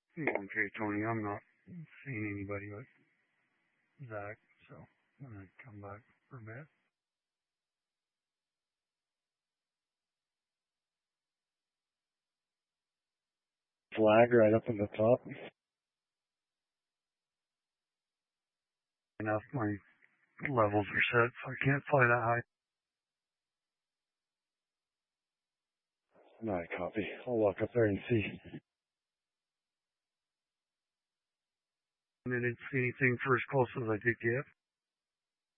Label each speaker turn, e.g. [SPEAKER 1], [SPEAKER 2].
[SPEAKER 1] Okay, Tony, I'm not seeing anybody but Zach, so I'm gonna come back for a bit.
[SPEAKER 2] Flag right up in the top.
[SPEAKER 1] Enough, my levels are set, so I can't fly that high.
[SPEAKER 2] No, I copy. I'll walk up there and see.
[SPEAKER 1] And I didn't see anything for as close as I did get.